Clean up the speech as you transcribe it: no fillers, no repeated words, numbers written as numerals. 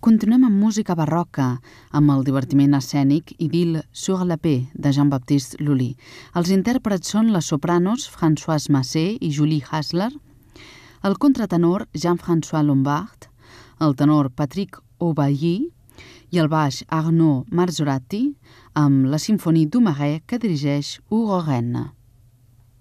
Continuem amb música barroca, amb el divertiment escènic Idylle sur la paix de Jean-Baptiste Lully. Els intèrprets són les sopranos Françoise Massé i Julie Hasler, el contratenor Jean-François Lombard, el tenor Patrick Aubailly i el baix Arnaud Marzorati, amb la Symphonie du Marais que dirigeix Hugo Rennes.